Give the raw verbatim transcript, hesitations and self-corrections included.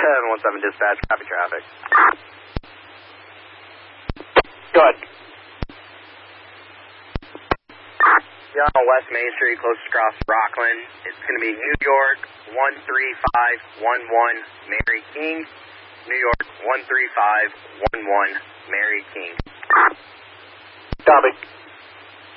seven one seven dispatch, copy traffic. Good. Yeah, on West Main Street, closest across Rockland. It's going to be New York one three five one one Mary King. New York one three five one one Mary King. Copy.